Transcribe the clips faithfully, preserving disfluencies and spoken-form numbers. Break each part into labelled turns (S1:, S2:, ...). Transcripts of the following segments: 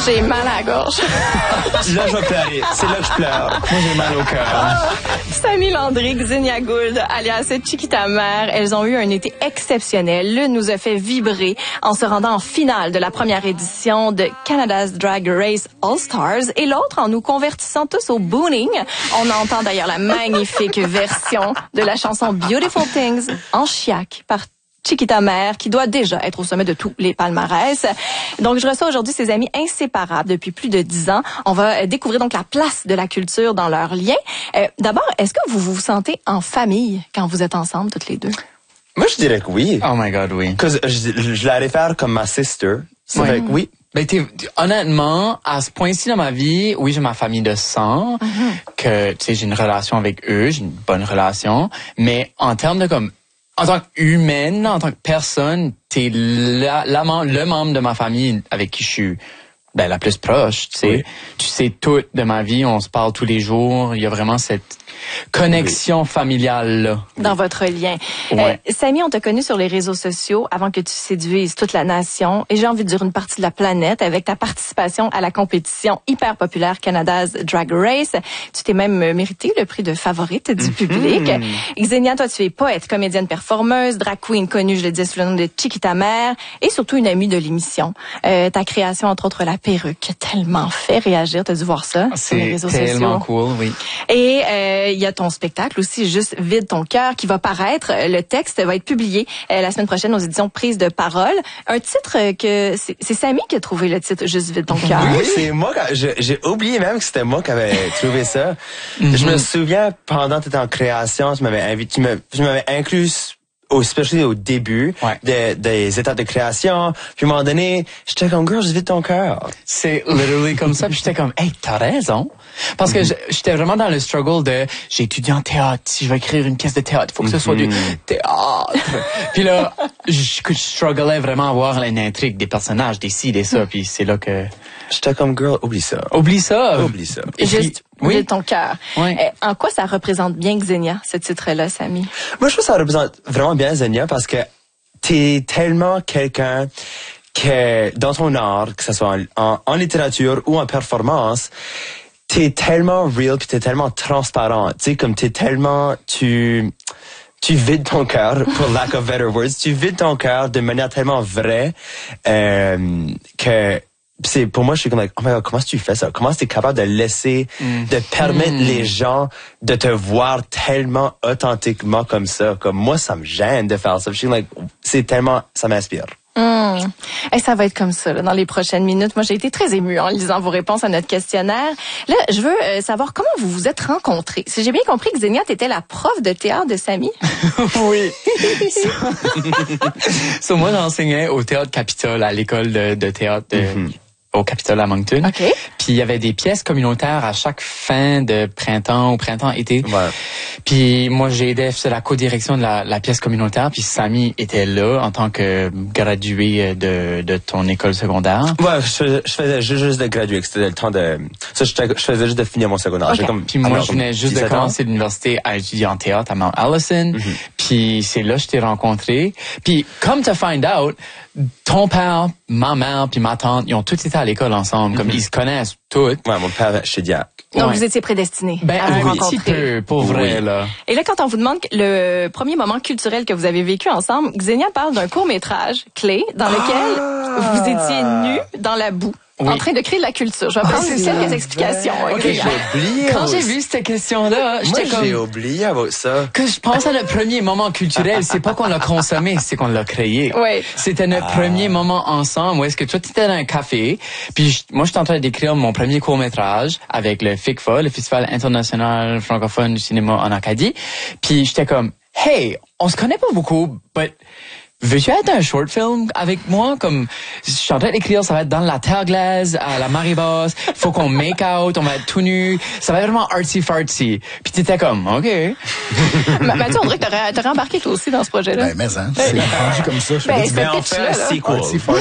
S1: J'ai mal à la gorge.
S2: Là, je vais pleurer. C'est là que je pleure. Moi, j'ai mal au cœur.
S1: Samy Landry, Xenia Gould, alias Chiquita Mère, elles ont eu un été exceptionnel. L'une nous a fait vibrer en se rendant en finale de la première édition de Canada's Drag Race All-Stars et l'autre en nous convertissant tous au booning. On entend d'ailleurs la magnifique version de la chanson Beautiful Things en chiac par Chiquita Mère, qui doit déjà être au sommet de tous les palmarès. Donc, je reçois aujourd'hui ses amis inséparables depuis plus de dix ans. On va découvrir donc la place de la culture dans leurs liens. Euh, d'abord, est-ce que vous vous sentez en famille quand vous êtes ensemble, toutes les deux?
S2: Moi, je dirais que oui.
S3: Oh my God, oui.
S2: Parce que je, je la réfère comme ma sister. C'est
S3: Oui.
S2: vrai que oui.
S3: Ben, t'es, honnêtement, à ce point-ci dans ma vie, oui, j'ai ma famille de sang, mm-hmm. que, tu sais, j'ai une relation avec eux, j'ai une bonne relation, mais en termes de comme, en tant qu'humaine, en tant que personne, t'es la, la, le membre de ma famille avec qui je suis ben, la plus proche, tu sais. Oui. Tu sais tout de ma vie, on se parle tous les jours, il y a vraiment cette connexion oui. familiale là.
S1: Dans votre lien.
S3: Ouais.
S1: Euh, Samy, on t'a connu sur les réseaux sociaux avant que tu séduises toute la nation et j'ai envie de dire une partie de la planète avec ta participation à la compétition hyper populaire Canada's Drag Race. Tu t'es même mérité le prix de favorite du mm-hmm. public. Xenia, toi, tu es poète, comédienne performeuse, drag queen connue, je le disais, sous le nom de Chiquita Mère et surtout une amie de l'émission. Euh, ta création, entre autres, la perruque, a tellement fait réagir. T'as dû voir ça sur les réseaux sociaux.
S3: C'est tellement cool, oui.
S1: Et euh, il y a ton spectacle aussi, Juste vide ton cœur, qui va paraître. Le texte va être publié euh, la semaine prochaine aux éditions Prise de Parole. Un titre que c'est, c'est Samy qui a trouvé le titre Juste vide ton cœur.
S2: Oui, c'est moi. J'ai, j'ai oublié même que c'était moi qui avais trouvé ça. Mm-hmm. Je me souviens pendant que tu étais en création, tu m'avais invité, tu m'avais, tu m'avais inclus au, especially au début
S3: ouais.
S2: de, des étapes de création. Puis à un moment donné, j'étais comme, girl, juste vide ton cœur.
S3: C'est literally comme ça. Puis j'étais comme, hey, t'as raison. Parce que mm-hmm. j'étais vraiment dans le struggle de, j'ai étudié en théâtre. Si je vais écrire une pièce de théâtre, il faut que ce soit mm-hmm. du théâtre. Puis là, je, je strugglais vraiment à voir une intrigue, des personnages, des ci, des ça. Puis c'est là que...
S2: J'étais comme, girl, oublie ça.
S3: Oublie ça.
S2: Oublie ça.
S1: Et Juste oui. vide ton cœur.
S3: Oui.
S1: Euh, en quoi ça représente bien Xenia, ce titre-là, Samy?
S2: Moi, je trouve que ça représente vraiment bien Xenia parce que t'es tellement quelqu'un que, dans ton art, que ce soit en, en, en littérature ou en performance, t'es tellement real puis t'es tellement transparent. Tu sais, comme t'es tellement, tu, tu vides ton cœur, pour lack of better words, tu vides ton cœur de manière tellement vraie, euh, que, c'est, pour moi, je suis comme, like, oh my God, comment est-ce que tu fais ça? Comment est-ce que tu es capable de laisser, mm. de permettre mm. les gens de te voir tellement authentiquement comme ça? Comme moi, ça me gêne de faire ça. Je suis like, c'est tellement, ça m'inspire.
S1: Mmh. Et ça va être comme ça là, dans les prochaines minutes. Moi, j'ai été très émue en lisant vos réponses à notre questionnaire. Là, je veux euh, savoir comment vous vous êtes rencontrés. Si j'ai bien compris que Xenia, t'étais la prof de théâtre de Samy.
S3: Oui. So, moi, j'enseignais au Théâtre Capitole, à l'école de, de théâtre de... Mm-hmm. au Capitole à Moncton.
S1: Okay.
S3: Puis il y avait des pièces communautaires à chaque fin de printemps ou printemps-été.
S2: Ouais.
S3: Puis moi, j'ai aidé sur la co-direction de la, la pièce communautaire. Puis Samy était là en tant que gradué de, de ton école secondaire.
S2: Ouais, je faisais, je faisais juste, juste de graduer. C'était le temps de... Ça, je, je faisais juste de finir mon secondaire.
S3: Okay. Comme, puis moi, alors, je venais juste de commencer ans. l'université à étudier en théâtre à Mount Allison. Mm-hmm. Puis c'est là que je t'ai rencontré. Puis comme to find out, ton père, ma mère puis ma tante, ils ont tous été à l'école ensemble. Comme mm-hmm. ils se connaissent tous.
S2: Ouais, mon père chez Diac.
S1: Donc
S3: ouais.
S1: vous étiez prédestinés
S3: ben,
S1: à vous
S3: oui,
S1: rencontrer.
S3: Un petit peu, pour vrai,
S2: oui.
S3: là.
S1: Et là, quand on vous demande le premier moment culturel que vous avez vécu ensemble, Xenia parle d'un court-métrage clé dans lequel ah. vous étiez nus dans la boue. Oui. En train de créer de la culture. Je vais prendre ah, quelques explications.
S3: Ok, j'ai oublié. Quand j'ai vu cette question-là, j'étais comme...
S2: j'ai oublié avec ça.
S3: Que je pense à notre premier moment culturel, c'est pas qu'on l'a consommé, c'est qu'on l'a créé.
S1: Oui.
S3: C'était notre ah. premier moment ensemble où est-ce que toi, tu étais dans un café, puis je, moi, j'étais en train d'écrire mon premier court-métrage avec le FICFA, le Festival international francophone du cinéma en Acadie, puis j'étais comme, hey, on se connaît pas beaucoup, but... veux-tu être un short film avec moi? Comme, je suis en train d'écrire, ça va être dans la terre glaise, à la marée basse, faut qu'on make out, on va être tout nu, ça va être vraiment artsy-fartsy. Puis t'étais comme, OK.
S1: Mathieu, on dirait que t'aurais, t'aurais embarqué toi aussi dans ce projet-là.
S4: Ben, mais, hein, c'est rendu comme ça. Je
S1: ben,
S4: c'est
S2: mais on fait un sequel.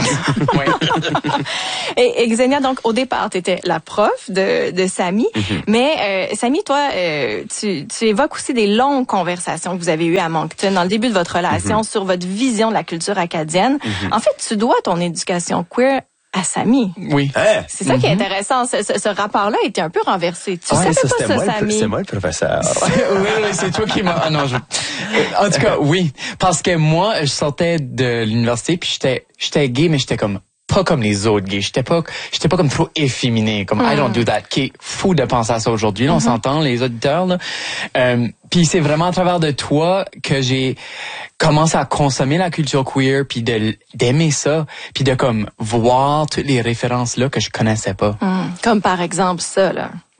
S1: Et, et Xenia, donc, au départ, t'étais la prof de, de Samy. Mm-hmm. Mais, euh, Samy, toi, euh, tu, tu évoques aussi des longues conversations que vous avez eues à Moncton dans le début de votre relation mm-hmm. sur votre vision de la culture acadienne. Mm-hmm. En fait, tu dois ton éducation queer à Samy.
S3: Oui.
S2: Hein?
S1: C'est ça mm-hmm. qui est intéressant. Ce, ce, ce rapport-là était un peu renversé. Tu
S2: ouais,
S1: savais
S2: ça,
S1: pas ça,
S2: moi
S1: Samy?
S2: Le, c'est moi le professeur.
S3: oui, oui, c'est toi qui m'as... Ah non, je... En tout cas, oui. Parce que moi, je sortais de l'université, puis j'étais, j'étais gay, mais j'étais comme... pas comme les autres gays. J'étais pas, j'étais pas comme trop efféminé, comme mm. I don't do that. Qui est fou de penser à ça aujourd'hui. Là, on mm-hmm. s'entend, les auditeurs, là. Euh, puis c'est vraiment à travers de toi que j'ai commencé à consommer la culture queer, puis de d'aimer ça, puis de comme voir toutes les références là que je connaissais pas.
S1: Mm. Comme par exemple ça, là.